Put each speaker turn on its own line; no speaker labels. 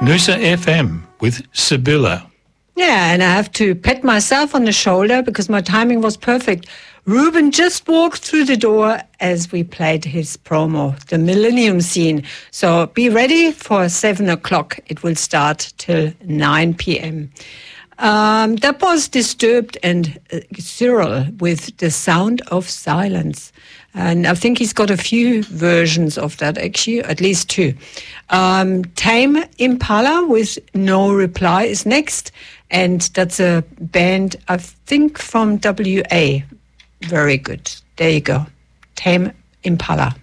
Noosa FM with Sibylla.
Yeah, and I have to pat myself on the shoulder because my timing was perfect. Ruben just walked through the door as we played his promo, the Millennium Scene. So be ready for 7 o'clock. It will start till 9 p.m. That was Disturbed and Cyril with The Sound of Silence. And I think he's got a few versions of that, actually, at least two. Tame Impala with No Reply is next. And that's a band, I think, from WA. Very good. There you go. Tame Impala.